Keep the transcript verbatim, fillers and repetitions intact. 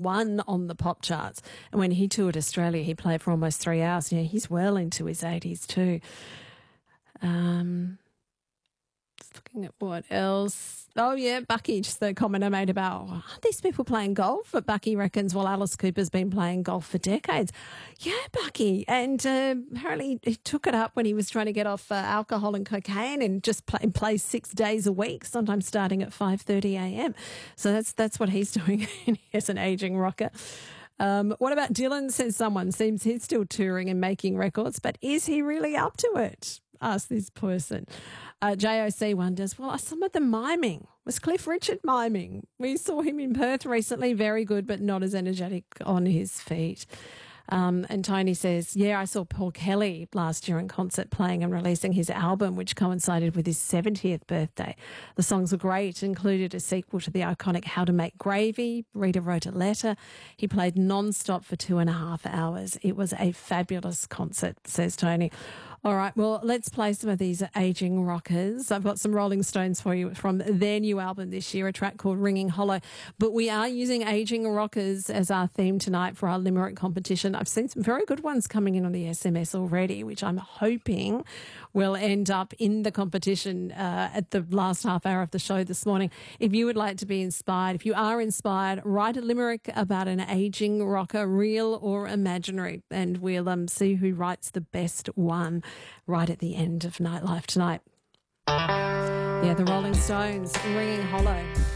one on the pop charts. And when he toured Australia, he played for almost three hours. Yeah, he's well into his eighties too. Um, just looking at what else. Oh, yeah, Bucky, just the comment I made about, oh, aren't these people playing golf? But Bucky reckons, well, Alice Cooper's been playing golf for decades. Yeah, Bucky. And uh, apparently he took it up when he was trying to get off uh, alcohol and cocaine and just play, play six days a week, sometimes starting at five thirty a.m. So that's that's what he's doing as an ageing rocker. Um, what about Dylan, says someone? Seems he's still touring and making records, but is he really up to it? Ask this person. Uh, J O C wonders, well, are some of them miming? Was Cliff Richard miming? We saw him in Perth recently, very good, but not as energetic on his feet. Um, and Tony says, yeah, I saw Paul Kelly last year in concert playing and releasing his album, which coincided with his seventieth birthday. The songs were great, included a sequel to the iconic How to Make Gravy. Rita wrote a letter. He played non-stop for two and a half hours. It was a fabulous concert, says Tony. All right, well, let's play some of these ageing rockers. I've got some Rolling Stones for you from their new album this year, a track called Ringing Hollow. But we are using ageing rockers as our theme tonight for our Limerick competition. I've seen some very good ones coming in on the S M S already, which I'm hoping will end up in the competition uh, at the last half hour of the show this morning. If you would like to be inspired, if you are inspired, write a limerick about an ageing rocker, real or imaginary, and we'll um, see who writes the best one right at the end of Nightlife tonight. Yeah, the Rolling Stones, Ringing Hollow.